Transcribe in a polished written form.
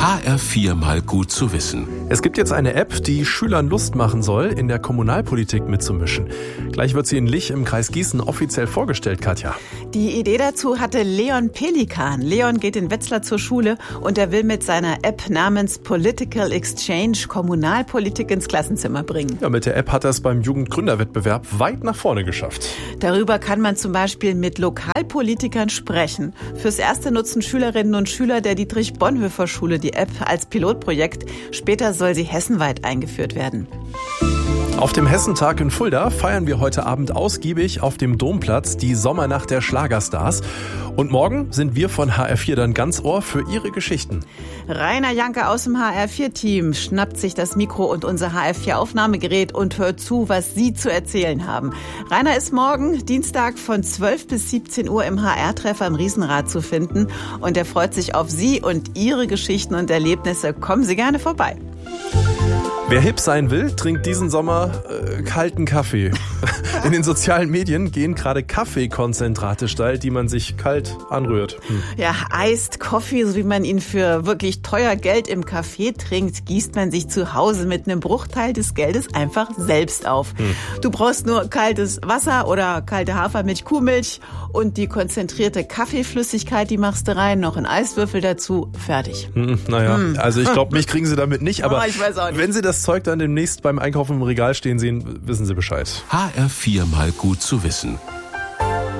HR4 mal gut zu wissen. Es gibt jetzt eine App, die Schülern Lust machen soll, in der Kommunalpolitik mitzumischen. Gleich wird sie in Lich im Kreis Gießen offiziell vorgestellt, Katja. Die Idee dazu hatte Leon Pelikan. Leon geht in Wetzlar zur Schule und er will mit seiner App namens Political Exchange Kommunalpolitik ins Klassenzimmer bringen. Ja, mit der App hat er es beim Jugendgründerwettbewerb weit nach vorne geschafft. Darüber kann man zum Beispiel mit Lokalpolitikern sprechen. Fürs Erste nutzen Schülerinnen und Schüler der Dietrich-Bonhoeffer-Schule die App als Pilotprojekt. Später soll sie hessenweit eingeführt werden. Auf dem Hessentag in Fulda feiern wir heute Abend ausgiebig auf dem Domplatz die Sommernacht der Schlagerstars. Und morgen sind wir von HR4 dann ganz Ohr für Ihre Geschichten. Rainer Janke aus dem HR4-Team schnappt sich das Mikro und unser HR4-Aufnahmegerät und hört zu, was Sie zu erzählen haben. Rainer ist morgen, Dienstag, von 12 bis 17 Uhr im HR-Treffer im Riesenrad zu finden. Und er freut sich auf Sie und Ihre Geschichten und Erlebnisse. Kommen Sie gerne vorbei. Wer hip sein will, trinkt diesen Sommer kalten Kaffee. In den sozialen Medien gehen gerade Kaffeekonzentrate steil, die man sich kalt anrührt. Ja, Iced Coffee, so wie man ihn für wirklich teuer Geld im Café trinkt, gießt man sich zu Hause mit einem Bruchteil des Geldes einfach selbst auf. Du brauchst nur kaltes Wasser oder kalte Hafermilch, Kuhmilch und die konzentrierte Kaffeeflüssigkeit, die machst du rein, noch einen Eiswürfel dazu, fertig. Also ich glaube, mich kriegen Sie damit nicht, aber ich weiß auch nicht. Wenn Sie das Zeug dann demnächst beim Einkaufen im Regal stehen sehen, wissen Sie Bescheid. HR4 mal gut zu wissen.